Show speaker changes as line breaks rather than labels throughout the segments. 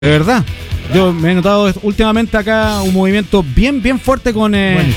De verdad. Yo me he notado últimamente acá un movimiento bien fuerte con el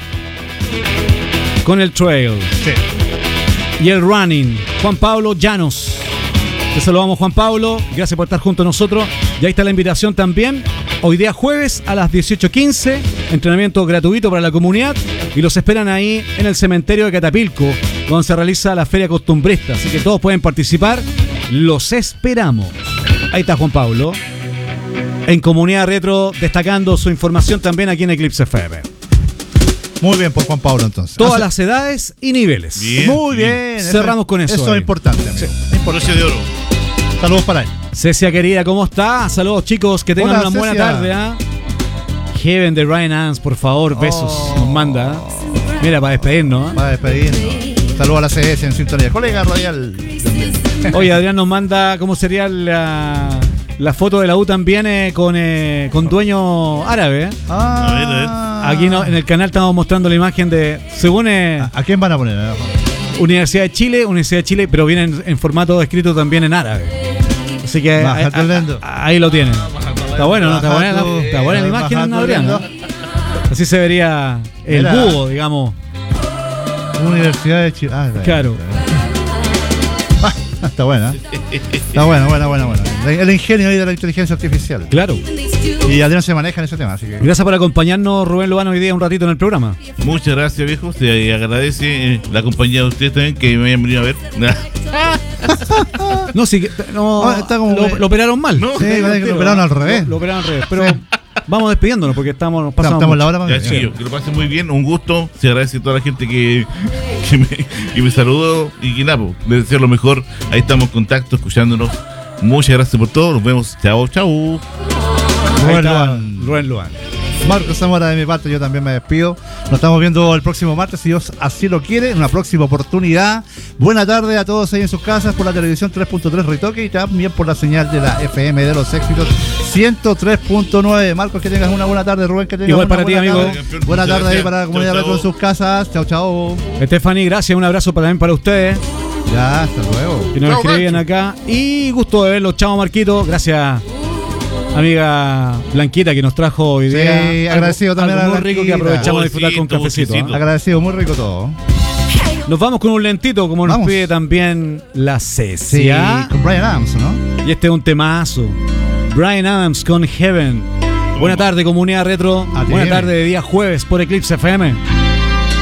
trail.
Sí.
Y el running. Juan Pablo Llanos. Te saludamos, Juan Pablo. Gracias por estar junto a nosotros. Y ahí está la invitación también. Hoy día jueves a las 18:15. Entrenamiento gratuito para la comunidad. Y los esperan ahí en el cementerio de Catapilco, donde se realiza la feria costumbrista. Así que todos pueden participar. Los esperamos. Ahí está Juan Pablo. En Comunidad Retro, destacando su información también aquí en Eclipse FM.
Muy bien por Juan Pablo, entonces.
Todas las edades y niveles.
Bien, muy bien.
Cerramos con eso.
Eso es importante.
Sí.
Precio de oro. Saludos para él.
Cecia querida, ¿cómo está? Saludos, chicos, que tengan
Hola,
una buena
Cecia.
tarde. Heaven de Ryan Adams, por favor, besos. Nos manda. Mira, para despedirnos.
Para despedirnos. Saludos a la CS en sintonía. Colega radial.
Oye, Adrián nos manda cómo sería la foto de la U también con dueño árabe.
A
Aquí en el canal estamos mostrando la imagen de, según
¿A quién van a poner?
Universidad de Chile, pero viene en formato escrito también en árabe. Así que ahí lo tienen. Está bueno, ¿no? Está buena la imagen, Adrián, ¿no? Así se vería el búho, digamos.
Universidad de Chile.
Claro.
Está buena. Está buena. El ingenio ahí de la inteligencia artificial.
Claro.
Y Adrián se maneja en ese tema, así que.
Gracias por acompañarnos, Rubén Lobano, hoy día un ratito en el programa.
Muchas gracias, viejo. Se agradece la compañía de ustedes también que me hayan venido a ver.
No, sí, no,
está como
lo operaron mal.
No,
Sí, parece que lo operaron al revés.
Lo operaron al revés. Pero vamos despidiéndonos porque estamos
Estamos en la hora
Ya,
para
chiquillos, que lo pasen muy bien, un gusto. Se agradece a toda la gente que me saludó y que nada, pues, les deseo lo mejor. Ahí estamos en contacto, escuchándonos. Muchas gracias por todo. Nos vemos. Chao.
Rubén Luan.
Marcos Zamora, de mi parte, yo también me despido. Nos estamos viendo el próximo martes, si Dios así lo quiere, en una próxima oportunidad. Buena tarde a todos ahí en sus casas por la televisión 3.3 Ritoque y también por la señal de la FM de los éxitos 103.9. Marcos, que tengas una buena tarde. Rubén, que tengas
Igual
una
para ti,
buena
amigo.
tarde. Buena tarde ahí para la comunidad
Chau,
retro en sus casas. Chao.
Stephanie, gracias. Un abrazo también para ustedes
Ya, hasta luego.
que nos
Chau,
escribían
Marcho.
acá. Y gusto de verlos. Chao, Marquito. Gracias, amiga Blanquita, que nos trajo hoy
Sí,
día.
agradecido también
algo
a
muy rico que
Blanquita.
aprovechamos de disfrutar con un cafecito.
Bolsito.
Agradecido, muy rico todo.
Nos vamos con un lentito, como nos
Vamos.
pide también la
Sí,
Cecia.
con Brian Adams, ¿no?
Y este es un temazo. Brian Adams con Heaven. Buena tarde, comunidad retro.
A ti.
Buena tarde de día jueves por Eclipse FM.